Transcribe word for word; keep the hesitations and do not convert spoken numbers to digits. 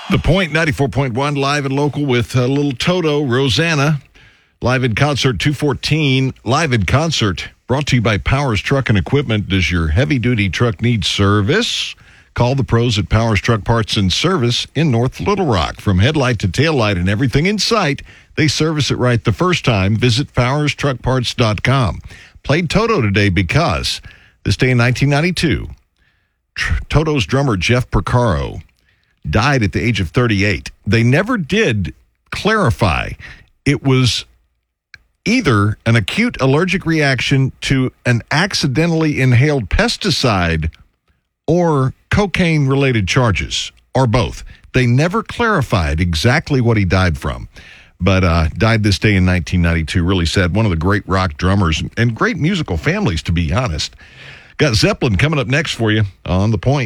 The Point, ninety-four point one, live and local with uh, little Toto, Rosanna. Live in concert, two fourteen. Live in concert, brought to you by Powers Truck and Equipment. Does your heavy-duty truck need service? Call the pros at Powers Truck Parts and Service in North Little Rock. From headlight to taillight and everything in sight, they service it right the first time. Visit powers truck parts dot com. Played Toto today because this day in nineteen ninety-two, Tr- Toto's drummer Jeff Porcaro died at the age of thirty-eight. They never did clarify. It was either an acute allergic reaction to an accidentally inhaled pesticide or cocaine-related charges, or both. They never clarified exactly what he died from, but uh, died this day in nineteen ninety-two. Really sad. One of the great rock drummers and great musical families, to be honest. Got Zeppelin coming up next for you on The Point.